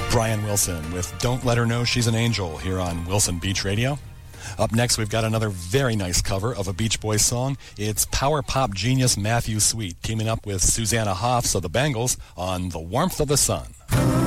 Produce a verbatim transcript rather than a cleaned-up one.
Brian Wilson with Don't Let Her Know She's an Angel here on Wilson Beach Radio. Up next, we've got another very nice cover of a Beach Boys song. It's power pop genius Matthew Sweet teaming up with Susanna Hoffs of the Bangles on The Warmth of the Sun.